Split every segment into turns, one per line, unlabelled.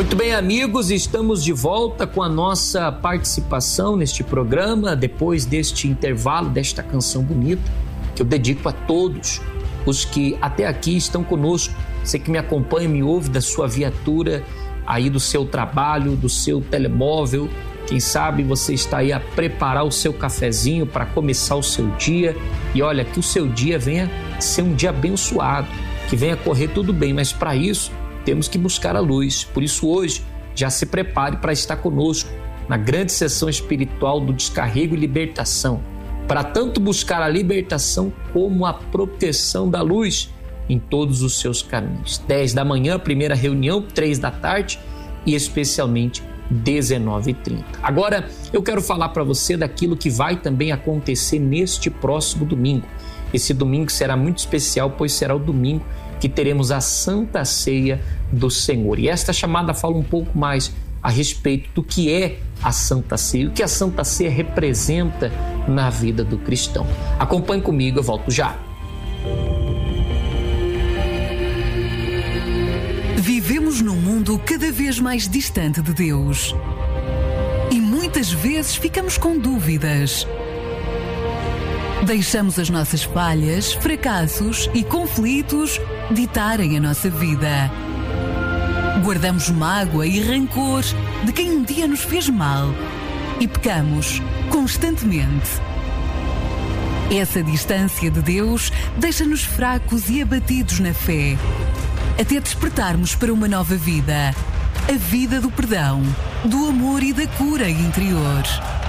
Muito bem, amigos, estamos de volta com a nossa participação neste programa, depois deste intervalo, desta canção bonita, que eu dedico a todos os que até aqui estão conosco. Você que me acompanha, me ouve da sua viatura, aí do seu trabalho, do seu telemóvel. Quem sabe você está aí a preparar o seu cafezinho para começar o seu dia. E olha, que o seu dia venha ser um dia abençoado, que venha correr tudo bem, mas para isso temos que buscar a luz. Por isso hoje já se prepare para estar conosco na grande sessão espiritual do Descarrego e Libertação, para tanto buscar a libertação como a proteção da luz em todos os seus caminhos. 10 da manhã, primeira reunião, 3 da tarde e especialmente 19h30. Agora eu quero falar para você daquilo que vai também acontecer neste próximo domingo. Esse domingo será muito especial, pois será o domingo que teremos a Santa Ceia do Senhor. E esta chamada fala um pouco mais a respeito do que é a Santa Ceia, o que a Santa Ceia representa na vida do cristão. Acompanhe comigo, eu volto já.
Vivemos num mundo cada vez mais distante de Deus. E muitas vezes ficamos com dúvidas. Deixamos as nossas falhas, fracassos e conflitos ditarem a nossa vida. Guardamos mágoa e rancor de quem um dia nos fez mal e pecamos constantemente. Essa distância de Deus deixa-nos fracos e abatidos na fé, até despertarmos para uma nova vida, a vida do perdão, do amor e da cura interior.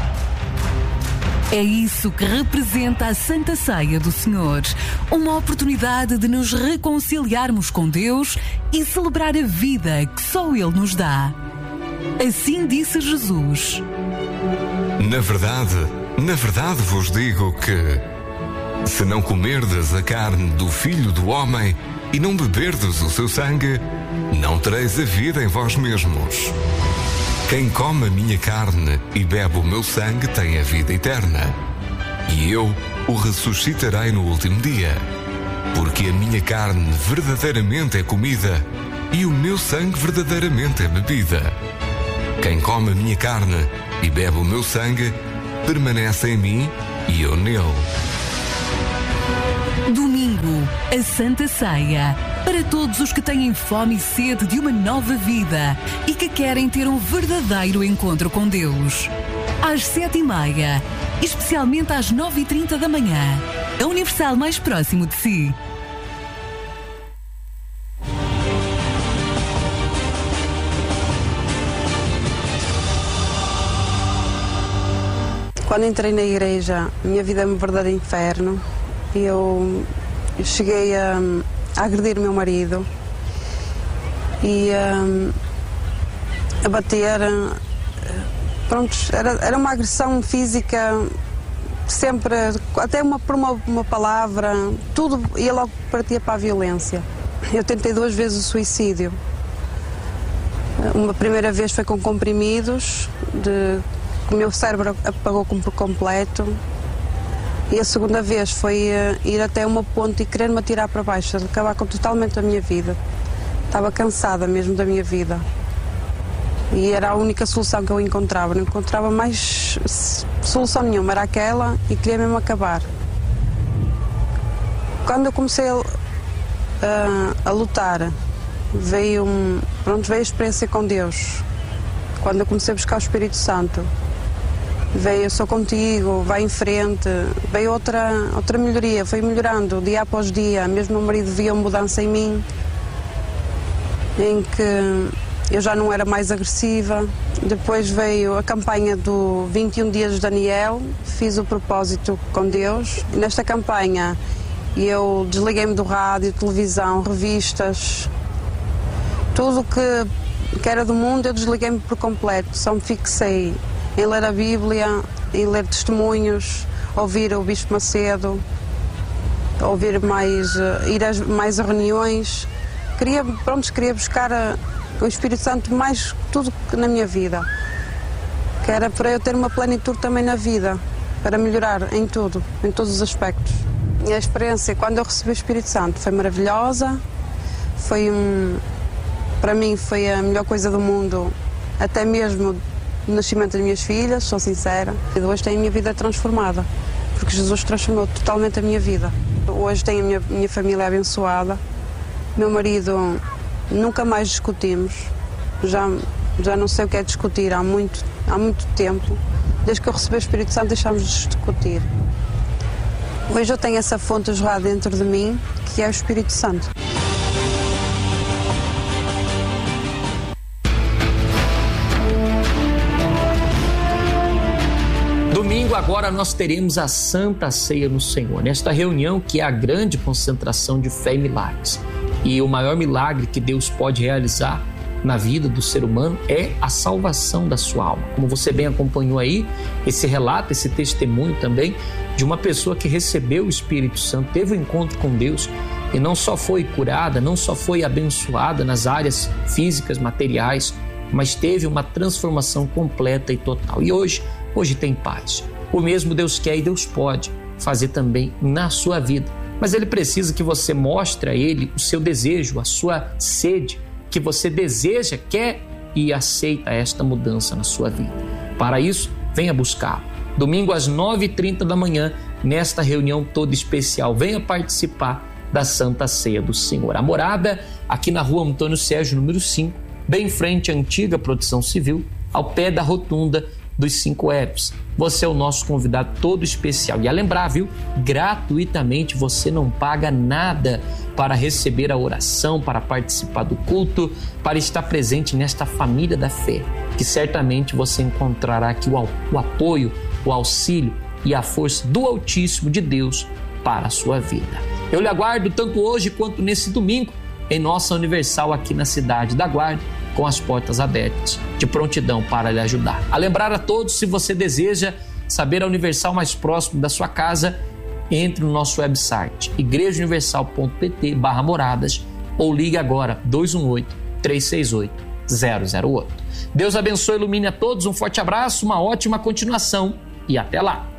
É isso que representa a Santa Ceia do Senhor, uma oportunidade de nos reconciliarmos com Deus e celebrar a vida que só Ele nos dá. Assim disse Jesus:
Na verdade vos digo que, se não comerdes a carne do Filho do Homem e não beberdes o seu sangue, não tereis a vida em vós mesmos. Quem come a minha carne e bebe o meu sangue tem a vida eterna, e eu o ressuscitarei no último dia, porque a minha carne verdadeiramente é comida e o meu sangue verdadeiramente é bebida. Quem come a minha carne e bebe o meu sangue permanece em mim e eu nele.
Domingo, a Santa Ceia, para todos os que têm fome e sede de uma nova vida e que querem ter um verdadeiro encontro com Deus. Às 7h30, especialmente às 9h30 da manhã, a Universal mais próximo de si.
Quando entrei na igreja, minha vida é um verdadeiro inferno. Eu cheguei a agredir o meu marido e a bater. Pronto, era uma agressão física, sempre, até por uma palavra, tudo ia logo partir para a violência. Eu tentei 2 vezes o suicídio. Uma primeira vez foi com comprimidos, o meu cérebro apagou por completo. E a segunda vez foi ir até uma ponte e querer-me atirar para baixo, acabar totalmente a minha vida. Estava cansada mesmo da minha vida. E era a única solução que eu encontrava. Não encontrava mais solução nenhuma, era aquela e queria mesmo acabar. Quando eu comecei a lutar, veio a experiência com Deus. Quando eu comecei a buscar o Espírito Santo, veio eu sou contigo, vai em frente, veio outra melhoria, foi melhorando dia após dia, mesmo meu marido via uma mudança em mim, em que eu já não era mais agressiva. Depois veio a campanha do 21 dias de Daniel, fiz o propósito com Deus. E nesta campanha eu desliguei-me do rádio, televisão, revistas, tudo que era do mundo eu desliguei-me por completo, só me fixei em ler a Bíblia, em ler testemunhos, ouvir o Bispo Macedo, ir mais a reuniões. Queria buscar o Espírito Santo mais tudo na minha vida. Que era para eu ter uma plenitude também na vida, para melhorar em tudo, em todos os aspectos. E a experiência, quando eu recebi o Espírito Santo, foi maravilhosa. Para mim foi a melhor coisa do mundo, até mesmo o nascimento das minhas filhas, sou sincera. E hoje tenho a minha vida transformada, porque Jesus transformou totalmente a minha vida. Hoje tenho a minha família abençoada. Meu marido, nunca mais discutimos. Já não sei o que é discutir há muito tempo. Desde que eu recebi o Espírito Santo deixámos de discutir. Hoje eu tenho essa fonte a jorrar dentro de mim, que é o Espírito Santo.
Domingo agora nós teremos a Santa Ceia no Senhor, nesta reunião que é a grande concentração de fé e milagres. E o maior milagre que Deus pode realizar na vida do ser humano é a salvação da sua alma. Como você bem acompanhou aí, esse relato, esse testemunho também de uma pessoa que recebeu o Espírito Santo, teve um encontro com Deus e não só foi curada, não só foi abençoada nas áreas físicas, materiais, mas teve uma transformação completa e total. E hoje tem paz. O mesmo Deus quer e Deus pode fazer também na sua vida. Mas Ele precisa que você mostre a Ele o seu desejo, a sua sede, que você deseja, quer e aceita esta mudança na sua vida. Para isso, venha buscar. Domingo às 9h30 da manhã, nesta reunião toda especial, venha participar da Santa Ceia do Senhor. A morada aqui na rua Antônio Sérgio, número 5, bem em frente à antiga Proteção Civil, ao pé da rotunda dos 5 F's. Você é o nosso convidado todo especial. E a lembrar, viu? Gratuitamente, você não paga nada para receber a oração, para participar do culto, para estar presente nesta família da fé, que certamente você encontrará aqui o apoio, o auxílio e a força do Altíssimo de Deus para a sua vida. Eu lhe aguardo tanto hoje quanto nesse domingo em nossa Universal aqui na cidade da Guarda, com as portas abertas, de prontidão para lhe ajudar. A lembrar a todos, se você deseja saber a Universal mais próximo da sua casa, entre no nosso website igrejauniversal.pt/moradas ou ligue agora 218-368-008. Deus abençoe e ilumine a todos, um forte abraço, uma ótima continuação e até lá!